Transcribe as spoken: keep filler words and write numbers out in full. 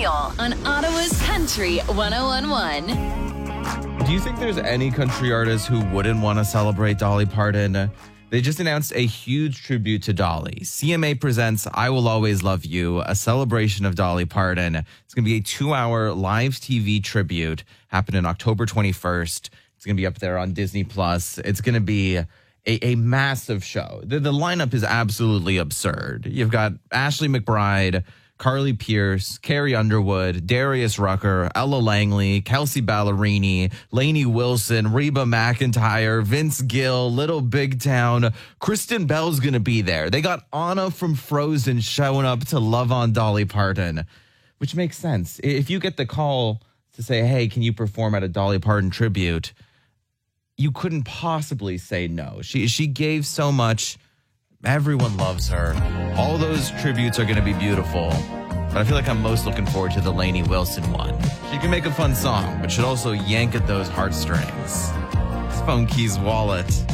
Samuel on Ottawa's Country one oh one point one. Do you think there's any country artist who wouldn't want to celebrate Dolly Parton? They just announced a huge tribute to Dolly. C M A presents I Will Always Love You, a celebration of Dolly Parton. It's going to be a two-hour live T V tribute, happening October twenty-first. It's going to be up there on Disney Plus. It's going to be a, a massive show. The, the lineup is absolutely absurd. You've got Ashley McBryde, Carly Pierce, Carrie Underwood, Darius Rucker, Ella Langley, Kelsey Ballerini, Lainey Wilson, Reba McEntire, Vince Gill, Little Big Town. Kristen Bell's going to be there. They got Anna from Frozen showing up to love on Dolly Parton, which makes sense. If you get the call to say, hey, can you perform at a Dolly Parton tribute, you couldn't possibly say no. She, she gave so much. Everyone loves her. All those tributes are going to be beautiful. But I feel like I'm most looking forward to the Lainey Wilson one. She can make a fun song, but should also yank at those heartstrings. Phone Keys Wallet.